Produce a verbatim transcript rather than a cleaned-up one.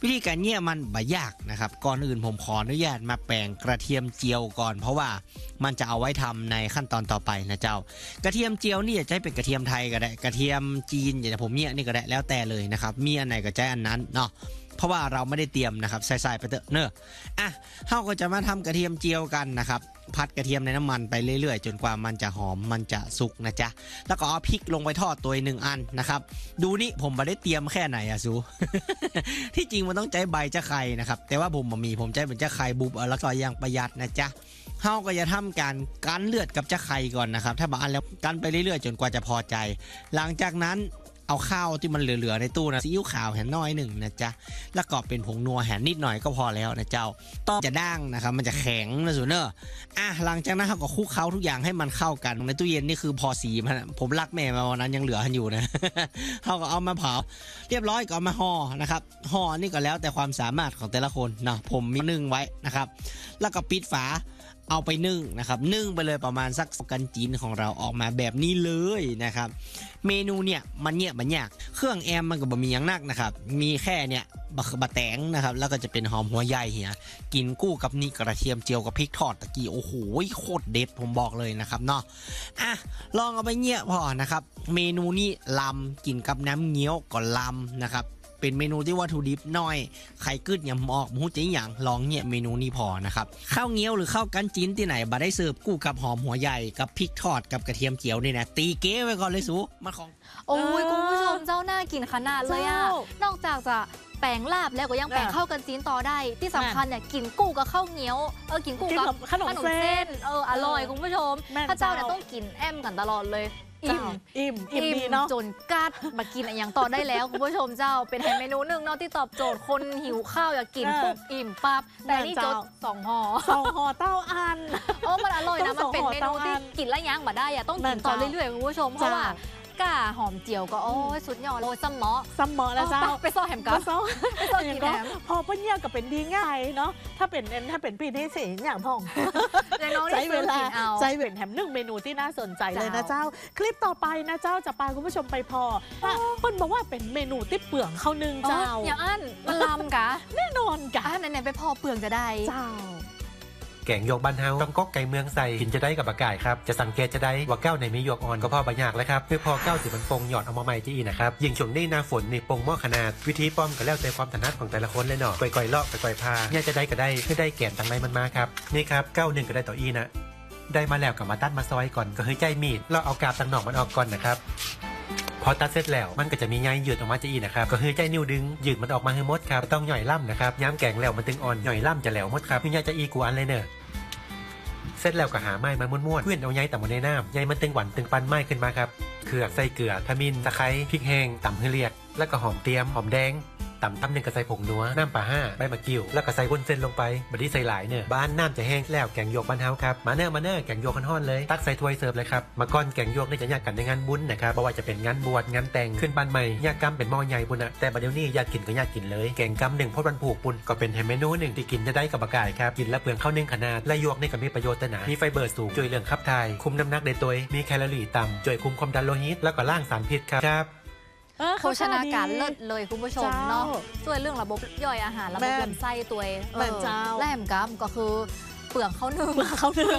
วิธีการเนี่ยมันบ่ยากนะครับก่อนอื่นผมขออนุญาตมาแปลงกระเทียมเจียวก่อนเพราะว่ามันจะเอาไว้ทำในขั้นตอนต่อไปนะเจ้ากระเทียมเจียวนี่จะใช้เป็นกระเทียมไทยก็ได้กระเทียมจีนอย่างผมเนี่ยนี่ก็ได้แล้วแต่เลยนะครับมีอันไหนก็ใช้อันนั้นเนาะเพราะว่าเราไม่ได้เตรียมนะครับใส่ๆไปเถอะเนอะอ่ะเฮาก็จะมาทำกระเทียมเจียวกันนะครับพัดกระเทียมในน้ำมันไปเรื่อยๆจนกว่ามันจะหอมมันจะสุกนะจ๊ะแล้วก็เอาพริกลงไปทอดตัวหนึ่งอันนะครับดูนี่ผมไม่ได้เตรียมแค่ไหนอะซู ที่จริงมันต้องใช้ใบจะไข่นะครับแต่ว่าผมมีผมใช้เป็นจะไข่บุบแล้วก็ยังประหยัดนะจ๊ะเฮาก็จะทำการกันเลือดกับจะไข่ก่อนนะครับถ้าบางอันแล้วกันไปเรื่อยๆจนกว่าจะพอใจหลังจากนั้นเอาข้าวที่มันเหลือๆในตู้นะซีอิ๊วขาวแห่น้อยหนึ่งนะจ๊ะแล้วก็เป็นผงนัวแห่นิดหน่อยก็พอแล้วนะเจ้าต้องจะด่างนะครับมันจะแข็งนะสูเนอร์อ่ะหลังจากนั้นเราก็คลุกเคล้าทุกอย่างให้มันเข้ากันในตู้เย็นนี่คือพอสีมันผมรักแม่มาวันนั้นยังเหลืออยู่นะ เราก็เอามาเผาเรียบร้อยก็เอามาห่อนะครับห่อนี่ก็แล้วแต่ความสามารถของแต่ละคนเนาะผมมีนึ่งไว้นะครับแล้วก็ปิดฝาเอาไปนึ่งนะครับนึ่งไปเลยประมาณสักกันจีนของเราออกมาแบบนี้เลยนะครับเมนูเนี่ยมันเนี่ยมันยากเครื่องแอมมันก็บ่มีอย่างนักนะครับมีแค่เนี่ยบะบะแตงนะครับแล้วก็จะเป็นหอมหัวใหญ่เหี่ยกินกู้กับนี่กระเทียมเจียวกับพริกทอดตะกี้โอ้โหโคตรเด็ดผมบอกเลยนะครับเนาะอ่ะลองเอาไปเนี่ยพอนะครับเมนูนี้ลำกินกับน้ำเงี้ยวก็ลำนะครับเป็นเมนูที่วัตถุดิบน้อยไข่กึดยำออกหมูจิ้งหยางลองเนี่ยเมนูนี้พอนะครับข้าวเงี้ยวหรือข้าวกันจีนที่ไหนบ่ได้เสิร์ฟกู้กับหอมหัวใหญ่กับพริกทอดกับกระเทียมเจียวนี่นะตีเก้ไว้ก่อนเลยสูมันของโอ้ยคุณผู้ชมเจ้าน่ากินขนาดเลยอ่ะนอกจากจะแปลงลาบแล้วก็ยังแปลงข้าวกันจีนต่อได้ที่สำคัญเนี่ยกินกู้กับข้าวเงี้ยวเออกินกู้กับขนมเส้นเอออร่อยคุณผู้ชมถ้าเจ้าเนี่ยต้องกินแอมกันตลอดเลยอิ่มอิ่มอิ่มดีเนาะจนกัดมากินอย่างต่อได้แล้วคุณผู้ชมเจ้าเป็นเมนูหนึ่งเนาะที่ตอบโจทย์คนหิวข้าวอยากกินปุ๊บอิ่มปั๊บแต่นี่จดสองห่อสองห่อเต้าอันโอ้มันอร่อยนะมันเป็นเมนูที่กินแล้วยั้งมาได้อะต้องกินต่อเรื่อยๆคุณผู้ชมเพราะว่ากาหอมเจียวก็โอ้ยสุดยอดโอ้ยซัมมอซัมมอแล้วเจ้าไปซ่อแฮมกันไปซ่อไปซ่อกินแฮมพอพ่อเนี่ยก็เป็นดีง่ายเนาะถ้าเป็นเอ็นถ้าเป็นปีที่สี่อย่างพ่องใช้เวลาใช้เวลาแฮมนึ่งเมนูที่น่าสนใจเลยนะเจ้าคลิปต่อไปนะเจ้าจะพาคุณผู้ชมไปพอเปิ้ลบอกว่าเป็นเมนูที่เปลืองข้าวนึ่งเจ้าอย่างอันมันลำกะแน่นอนกะไหนๆไปพอเปลืองจะได้เจ้าแกงหยวกบ้านเฮาต้องก๊อกไก่เมืองใส่กินจะได้กับอากาศครับจะสังเกตจะได้ว่าเก้าในมีหยวกอ่อนก็พอบะยากแล้วครับเพื่อพอเก้าถือมันปงหยอดเอามาใหม่ที่อีนะครับยิ่งช่วงนี้หน้าฝนนี่ปงหม้อขนาดวิธีป้อมก็แล้วแต่ความถนัดของแต่ละคนเลยเนาะก่อยๆลอกก่อยๆพาเนี่ยจะได้ก็ได้ไม่ได้แกนตังไรมันมาครับนี่ครับเก้าหนึ่งก็ได้ต่ออีนะได้มาแล้วกับมาตัดมาซอยก่อนก็คือใจมีดเราเอากาบตังหนอกมันออกก่อนนะครับพอตัดเสร็จแล้วมันก็จะมีใยยืดออกมาจะอีนะครับก็คือใจนิ้วดึงยืดมันออกมาให้หมดครับต้องหย่อยล่ำนะครับย้ำแกงแล้วมันตึงอ่อนหย่อยล่ำจะแหลวหมดครับมีใยจะอีกวนเลยเนอะเสร็จแล้วก็หาไม้มาม้วนๆเพื่อนเอาใยต่ำบนในน้ำใยมันตึงหวันตึงปันไม้ขึ้นมาครับเขือกใส่เกลือขมิ้นตะไคร้พริกแห้งต่ำให้เรียกแล้วก็หอมเตียมหอมแดงต่ำทำหนึ่งกระใส่ผงนัวน้ำปลาห้าใบมะกรูดแล้วก็ใส่วุ้นเส้นลงไปบดนี้ใส่หลายเนอะบ้านน้ำจะแห้งแล้วแกงหยวกบ้านเฮาครับมาเนอะมาเนอะแกงหยวกห่อนๆเลยตักใส่ถ้วยเสิร์ฟเลยครับมาก้อนแกงหยวกนี่จะยากกันในงานบุญนะครับเพราะว่าจะเป็นงานบวชงานแต่งขึ้นบ้านใหม่ยากกำเป็นหม้อใหญ่ปุ่นอะแต่บัดเดี๋ยวนี้อยากกินก็อยากกินเลยแกงกำหนึ่งพดวันผูกปุ่นก็เป็นเมนูหนึ่งที่กินจะได้กับอากาศครับกินแล้วเปลืองข้าวนึ่งขนาดและหยวกนี่ก็มีประโยชน์แต่หนามีไฟเบอร์สูงช่วยเรื่องขับถ่ายคุมน้ำหนักได้ตัวมีแคลอรี่ต่ำช่วยคุมความดันโลหิตแล้วก็ล้างสารพิษครับโภชนาการเลิศเลยคุณผู้ชมเนาะช่วยเรื่องระบบย่อยอาหารระบบลำไส้ตัวและแหมกัมก็คือเปลืองข้าวนึ่ง